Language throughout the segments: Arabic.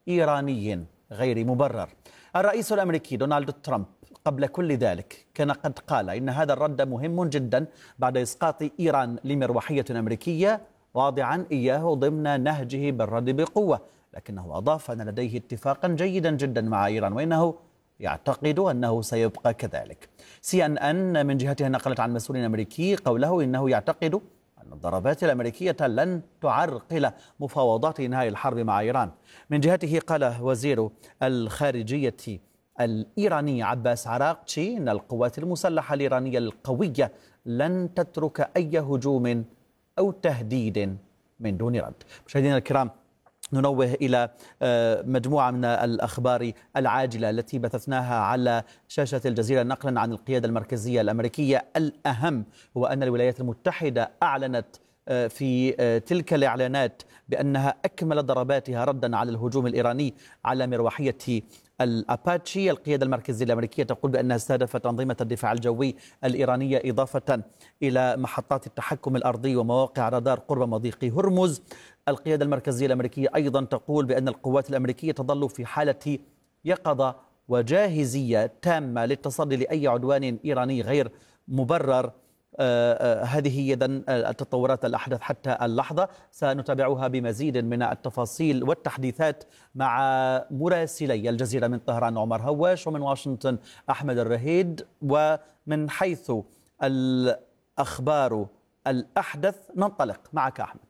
إيراني غير مبرر. الرئيس الأمريكي دونالد ترامب قبل كل ذلك كان قد قال إن هذا الرد مهم جدا بعد إسقاط إيران لمروحية أمريكية، واضعا إياه ضمن نهجه بالرد بقوة، لكنه أضاف أن لديه اتفاقا جيدا جدا مع إيران وإنه يعتقد أنه سيبقى كذلك. CNN من جهتها نقلت عن مسؤول أمريكي قوله إنه يعتقد أن الضربات الأمريكية لن تعرقل مفاوضات إنهاء الحرب مع إيران. من جهته قال وزير الخارجية الإيراني عباس عراقچي إن القوات المسلحة الإيرانية القوية لن تترك أي هجوم أو تهديد من دون رد. مشاهدينا الكرام، ننوه إلى مجموعة من الأخبار العاجلة التي بثثناها على شاشة الجزيرة نقلا عن القيادة المركزية الأمريكية. الأهم هو أن الولايات المتحدة أعلنت في تلك الإعلانات بأنها أكملت ضرباتها ردا على الهجوم الإيراني على مروحية الأباتشي. القيادة المركزية الأمريكية تقول بأنها استهدفت أنظمة الدفاع الجوي الإيرانية إضافة إلى محطات التحكم الأرضي ومواقع رادار قرب مضيق هرمز. القيادة المركزية الأمريكية أيضا تقول بأن القوات الأمريكية تظل في حالة يقظة وجاهزية تامة للتصدي لأي عدوان إيراني غير مبرر. هذه إذن التطورات الأحدث حتى اللحظة، سنتابعها بمزيد من التفاصيل والتحديثات مع مراسلي الجزيرة من طهران عمر هواش، ومن واشنطن أحمد الرهيد. ومن حيث الأخبار الأحدث ننطلق معك أحمد.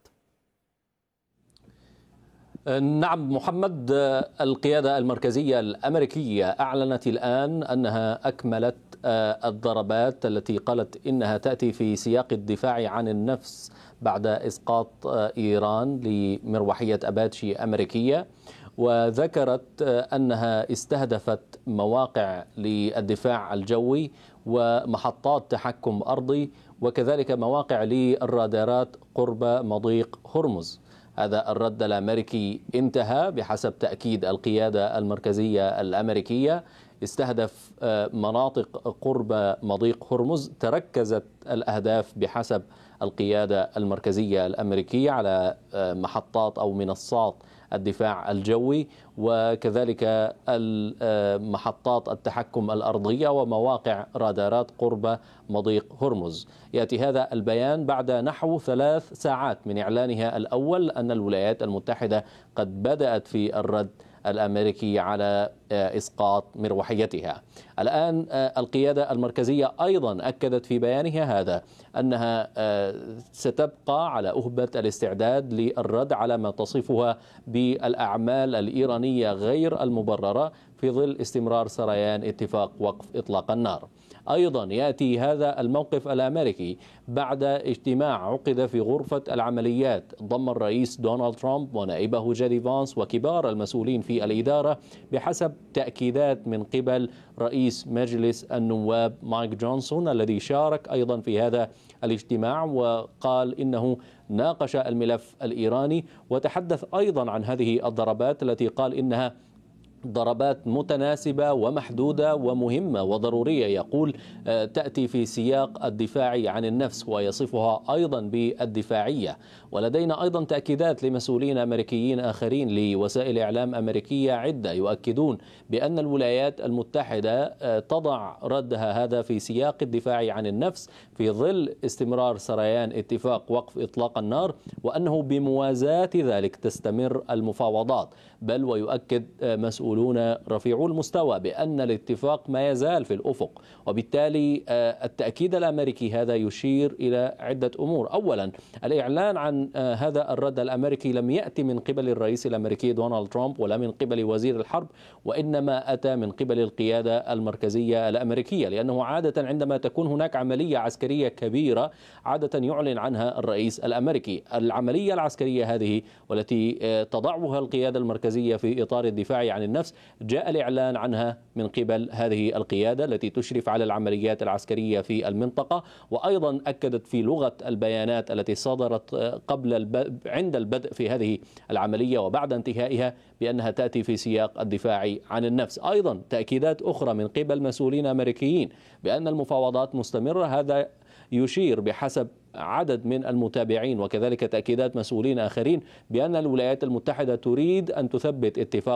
نعم محمد، القيادة المركزية الأمريكية أعلنت الآن أنها أكملت الضربات التي قالت إنها تأتي في سياق الدفاع عن النفس بعد إسقاط إيران لمروحية أباتشي أمريكية، وذكرت أنها استهدفت مواقع للدفاع الجوي ومحطات تحكم أرضي وكذلك مواقع للرادارات قرب مضيق هرمز. هذا الرد الأمريكي انتهى بحسب تأكيد القيادة المركزية الأمريكية، استهدف مناطق قرب مضيق هرمز. تركزت الأهداف بحسب القيادة المركزية الأمريكية على محطات أو منصات الدفاع الجوي وكذلك محطات التحكم الأرضية ومواقع رادارات قرب مضيق هرمز. يأتي هذا البيان بعد نحو 3 ساعات من إعلانها الأول أن الولايات المتحدة قد بدأت في الرد الأمريكي على إسقاط مروحيتها. الآن القيادة المركزية أيضا أكدت في بيانها هذا أنها ستبقى على أهبة الاستعداد للرد على ما تصفها بالأعمال الإيرانية غير المبررة في ظل استمرار سريان اتفاق وقف إطلاق النار. أيضا يأتي هذا الموقف الأمريكي بعد اجتماع عقد في غرفة العمليات ضم الرئيس دونالد ترامب ونائبه جيدي فانس وكبار المسؤولين في الإدارة بحسب تأكيدات من قبل رئيس مجلس النواب مايك جونسون الذي شارك أيضا في هذا الاجتماع، وقال إنه ناقش الملف الإيراني وتحدث أيضا عن هذه الضربات التي قال إنها ضربات متناسبة ومحدودة ومهمة وضرورية. يقول تأتي في سياق الدفاع عن النفس ويصفها أيضا بالدفاعية. ولدينا أيضا تأكيدات لمسؤولين أمريكيين آخرين لوسائل إعلام أمريكية عدة يؤكدون بأن الولايات المتحدة تضع ردها هذا في سياق الدفاع عن النفس في ظل استمرار سريان اتفاق وقف إطلاق النار، وأنه بموازاة ذلك تستمر المفاوضات. بل ويؤكد مسؤولون رفيعو المستوى بأن الاتفاق ما يزال في الأفق. وبالتالي التأكيد الأمريكي هذا يشير إلى عدة أمور. أولا، الإعلان عن هذا الرد الأمريكي لم يأتي من قبل الرئيس الأمريكي دونالد ترامب ولا من قبل وزير الحرب، وإنما أتى من قبل القيادة المركزية الأمريكية، لأنه عادة عندما تكون هناك عملية عسكرية كبيرة عادة يعلن عنها الرئيس الأمريكي. العملية العسكرية هذه والتي تضعها القيادة المركزية في إطار الدفاع عن النفس جاء الإعلان عنها من قبل هذه القيادة التي تشرف على العمليات العسكرية في المنطقة. وأيضا أكدت في لغة البيانات التي صدرت عند البدء في هذه العملية وبعد انتهائها بأنها تأتي في سياق الدفاع عن النفس. أيضا تأكيدات أخرى من قبل مسؤولين أمريكيين بأن المفاوضات مستمرة. هذا يشير بحسب عدد من المتابعين وكذلك تأكيدات مسؤولين آخرين بأن الولايات المتحدة تريد أن تثبت اتفاق